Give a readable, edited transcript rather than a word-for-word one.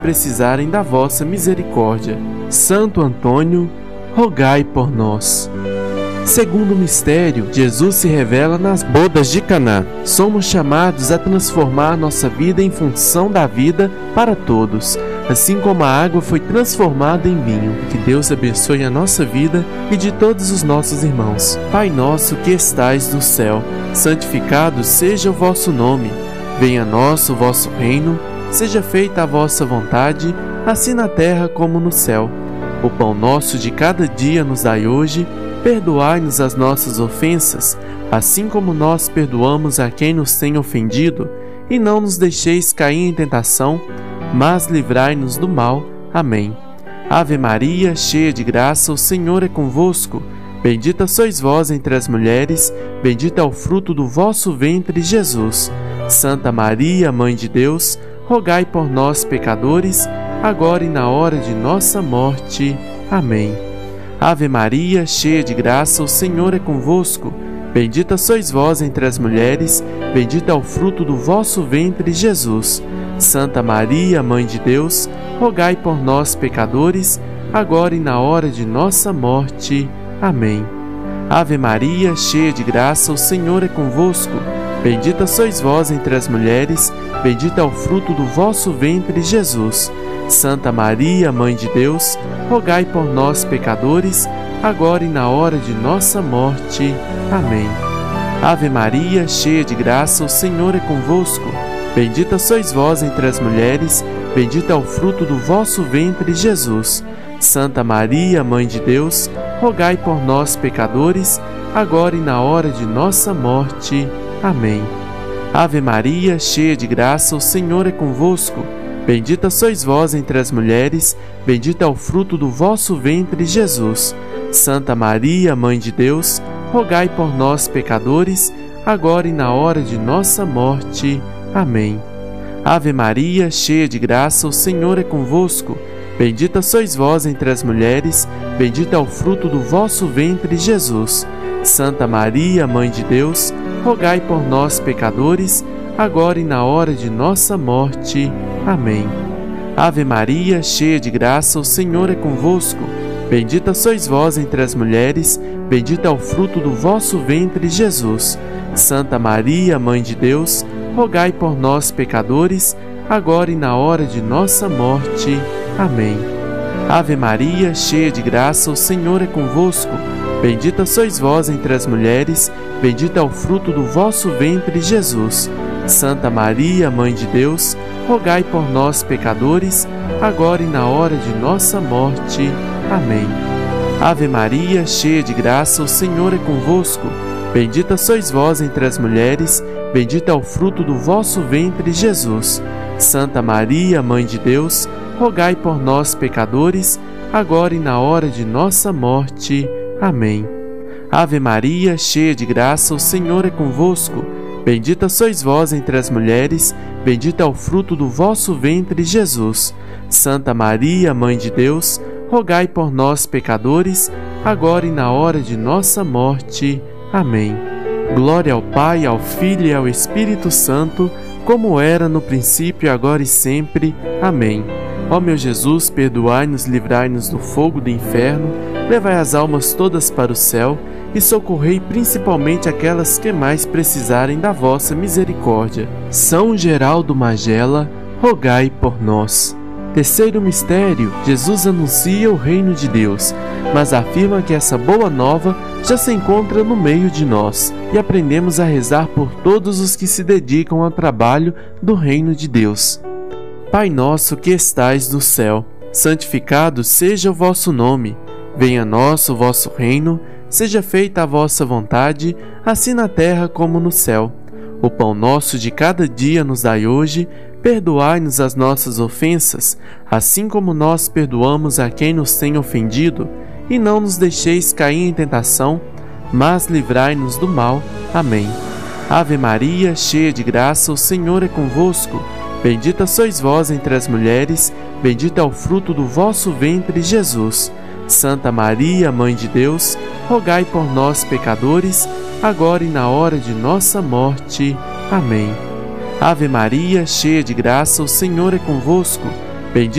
precisarem da vossa misericórdia. Santo Antônio, rogai por nós. Segundo mistério, Jesus se revela nas bodas de Caná. Somos chamados a transformar nossa vida em função da vida para todos, assim como a água foi transformada em vinho. Que Deus abençoe a nossa vida e de todos os nossos irmãos. Pai nosso que estais no céu, santificado seja o vosso nome. Venha a nós o vosso reino, seja feita a vossa vontade, assim na terra como no céu. O pão nosso de cada dia nos dai hoje. Perdoai-nos as nossas ofensas, assim como nós perdoamos a quem nos tem ofendido, e não nos deixeis cair em tentação, mas livrai-nos do mal. Amém. Ave Maria, cheia de graça, o Senhor é convosco. Bendita sois vós entre as mulheres, bendito é o fruto do vosso ventre, Jesus. Santa Maria, Mãe de Deus, rogai por nós, pecadores, agora e na hora de nossa morte. Amém. Ave Maria, cheia de graça, o Senhor é convosco. Bendita sois vós entre as mulheres, bendito é o fruto do vosso ventre, Jesus. Santa Maria, Mãe de Deus, rogai por nós, pecadores, agora e na hora de nossa morte. Amém. Ave Maria, cheia de graça, o Senhor é convosco. Bendita sois vós entre as mulheres, bendito é o fruto do vosso ventre, Jesus. Santa Maria, Mãe de Deus, rogai por nós, pecadores, agora e na hora de nossa morte. Amém. Ave Maria, cheia de graça, o Senhor é convosco. Bendita sois vós entre as mulheres, bendito é o fruto do vosso ventre, Jesus. Santa Maria, Mãe de Deus, rogai por nós, pecadores, agora e na hora de nossa morte. Amém. Ave Maria, cheia de graça, o Senhor é convosco. Bendita sois vós entre as mulheres, bendito é o fruto do vosso ventre, Jesus. Santa Maria, Mãe de Deus, rogai por nós, pecadores, agora e na hora de nossa morte. Amém. Ave Maria, cheia de graça, o Senhor é convosco. Bendita sois vós entre as mulheres, bendito é o fruto do vosso ventre, Jesus. Santa Maria, Mãe de Deus, rogai por nós, pecadores, agora e na hora de nossa morte. Amém. Ave Maria, cheia de graça, o Senhor é convosco. Bendita sois vós entre as mulheres, bendito é o fruto do vosso ventre, Jesus. Santa Maria, Mãe de Deus, rogai por nós, pecadores, agora e na hora de nossa morte. Amém. Ave Maria, cheia de graça, o Senhor é convosco. Bendita sois vós entre as mulheres, bendito é o fruto do vosso ventre, Jesus. Santa Maria, Mãe de Deus, rogai por nós, pecadores, agora e na hora de nossa morte. Amém. Ave Maria, cheia de graça, o Senhor é convosco. Bendita sois vós entre as mulheres, bendito é o fruto do vosso ventre, Jesus. Santa Maria, Mãe de Deus, rogai por nós, pecadores, agora e na hora de nossa morte. Amém. Ave Maria, cheia de graça, o Senhor é convosco. Bendita sois vós entre as mulheres, bendito é o fruto do vosso ventre, Jesus. Santa Maria, Mãe de Deus, rogai por nós, pecadores, agora e na hora de nossa morte. Amém. Glória ao Pai, ao Filho e ao Espírito Santo, como era no princípio, agora e sempre. Amém. Ó meu Jesus, perdoai-nos, livrai-nos do fogo do inferno, levai as almas todas para o céu e socorrei principalmente aquelas que mais precisarem da vossa misericórdia. São Geraldo Magela, rogai por nós. Terceiro mistério, Jesus anuncia o reino de Deus, mas afirma que essa boa nova já se encontra no meio de nós, e aprendemos a rezar por todos os que se dedicam ao trabalho do reino de Deus. Pai nosso que estais no céu, santificado seja o vosso nome. Venha a nós o vosso reino, seja feita a vossa vontade, assim na terra como no céu. O pão nosso de cada dia nos dai hoje, perdoai-nos as nossas ofensas, assim como nós perdoamos a quem nos tem ofendido, e não nos deixeis cair em tentação, mas livrai-nos do mal. Amém. Ave Maria, cheia de graça, o Senhor é convosco. Bendita sois vós entre as mulheres, bendito é o fruto do vosso ventre, Jesus. Santa Maria, Mãe de Deus, rogai por nós, pecadores, agora e na hora de nossa morte. Amém. Ave Maria, cheia de graça, o Senhor é convosco. Bendito